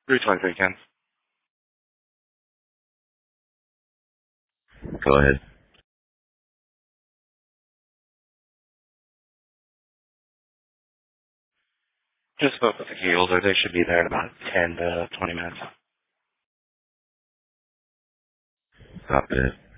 323, Ken. Go ahead. Just spoke with the key holder. They should be there in about 10 to 20 minutes. Stop it.